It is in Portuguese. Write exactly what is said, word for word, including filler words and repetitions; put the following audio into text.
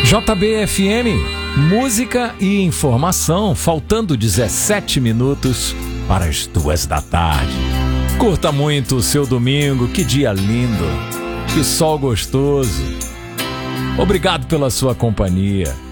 J B F M, música e informação, faltando dezessete minutos para as duas da tarde. Curta muito o seu domingo, que dia lindo, que sol gostoso. Obrigado pela sua companhia.